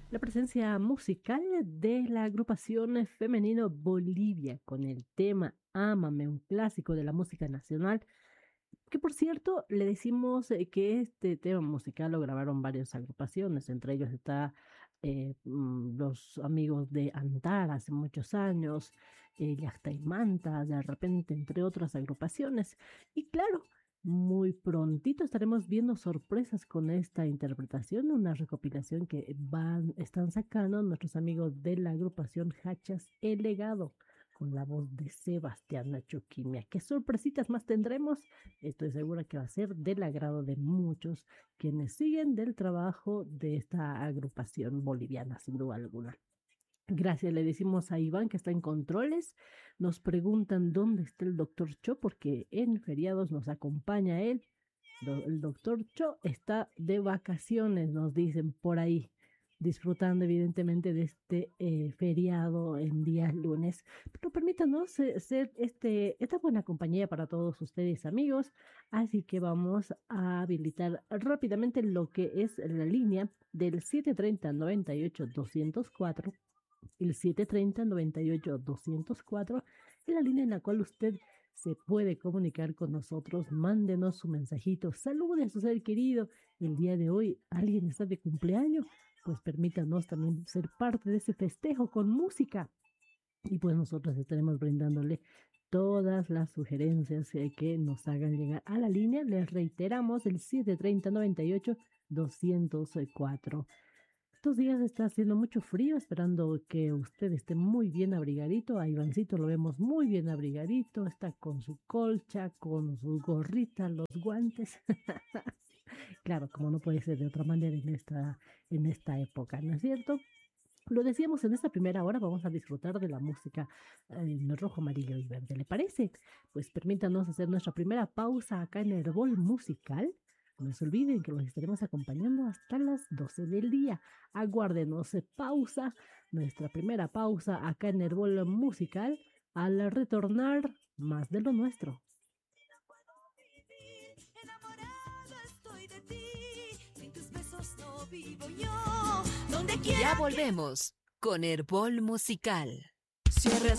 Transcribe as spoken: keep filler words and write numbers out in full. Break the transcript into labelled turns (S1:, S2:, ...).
S1: La presencia musical de la agrupación femenino Bolivia con el tema Ámame, un clásico de la música nacional, que por cierto le decimos eh, que este tema musical lo grabaron varias agrupaciones, entre ellos está eh, mm, los amigos de Antar hace muchos años, eh, Llacta y Manta, de repente, entre otras agrupaciones. Y claro, muy prontito estaremos viendo sorpresas con esta interpretación, una recopilación que van, están sacando nuestros amigos de la agrupación Hachas El Legado, con la voz de Sebastián Nachoquimia. ¿Qué sorpresitas más tendremos? Estoy segura que va a ser del agrado de muchos quienes siguen del trabajo de esta agrupación boliviana, sin duda alguna. Gracias, le decimos a Iván que está en controles. Nos preguntan dónde está el doctor Cho, porque en feriados nos acompaña él. Do- el doctor Cho está de vacaciones, nos dicen por ahí, disfrutando evidentemente de este eh, feriado en día lunes. Pero permítanos eh, ser este, esta buena compañía para todos ustedes, amigos. Así que vamos a habilitar rápidamente lo que es la línea del siete treinta noventa y ocho doscientos cuatro, el siete treinta noventa y ocho doscientos cuatro, es la línea en la cual usted se puede comunicar con nosotros. Mándenos su mensajito, salude a su ser querido. El día de hoy alguien está de cumpleaños, pues permítanos también ser parte de ese festejo con música. Y pues nosotros estaremos brindándole todas las sugerencias eh, que nos hagan llegar a la línea. Les reiteramos el siete treinta noventa y ocho doscientos cuatro. Estos días está haciendo mucho frío, esperando que usted esté muy bien abrigadito. A Ivancito lo vemos muy bien abrigadito, está con su colcha, con su gorrita, los guantes. Claro, como no puede ser de otra manera en esta, en esta época, ¿no es cierto? Lo decíamos en esta primera hora, vamos a disfrutar de la música eh, en rojo, amarillo y verde. ¿Le parece? Pues permítanos hacer nuestra primera pausa acá en Herbol Musical. No se olviden que los estaremos acompañando hasta las doce del día. Aguárdenos, eh, pausa, nuestra primera pausa acá en Herbol Musical. Al retornar, más de lo nuestro.
S2: Enamorada estoy de ti, sin tus besos no vivo yo. Donde
S3: Ya
S2: quiera que
S3: volvemos con Herbol Musical.
S2: cierres